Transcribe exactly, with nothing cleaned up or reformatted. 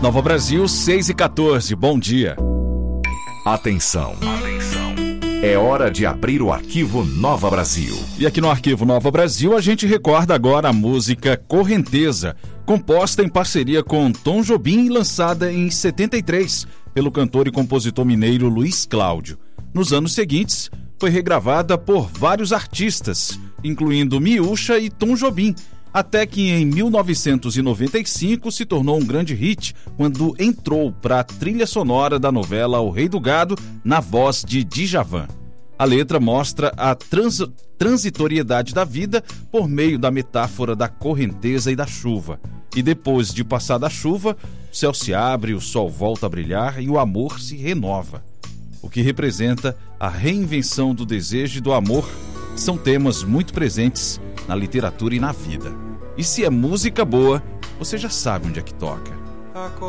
Nova Brasil, seis e quatorze. Bom dia. Atenção. Atenção. É hora de abrir o arquivo Nova Brasil. E aqui no arquivo Nova Brasil a gente recorda agora a música Correnteza, composta em parceria com Tom Jobim e lançada em setenta e três pelo cantor e compositor mineiro Luiz Cláudio. Nos anos seguintes, foi regravada por vários artistas, incluindo Miúcha e Tom Jobim, até que em mil novecentos e noventa e cinco se tornou um grande hit quando entrou para a trilha sonora da novela O Rei do Gado, na voz de Djavan. A letra mostra a trans, transitoriedade da vida por meio da metáfora da correnteza e da chuva. E depois de passar da chuva, o céu se abre, o sol volta a brilhar e o amor se renova. O que representa a reinvenção do desejo e do amor são temas muito presentes na literatura e na vida. E se é música boa, você já sabe onde é que toca.